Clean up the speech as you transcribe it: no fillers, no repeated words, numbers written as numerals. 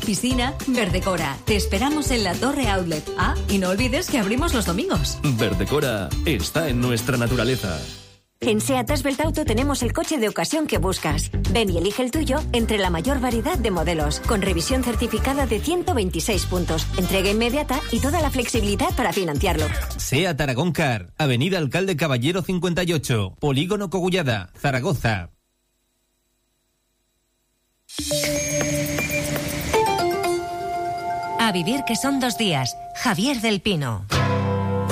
piscina, Verdecora. Te esperamos en la Torre Outlet. Ah, y no olvides que abrimos los domingos. Verdecora está en nuestra naturaleza. En SEAT Asbelt Auto tenemos el coche de ocasión que buscas. Ven y elige el tuyo entre la mayor variedad de modelos, con revisión certificada de 126 puntos, entrega inmediata y toda la flexibilidad para financiarlo. SEAT Aragón Car, Avenida Alcalde Caballero 58, Polígono Cogullada, Zaragoza. A vivir que son 2 días. Javier del Pino.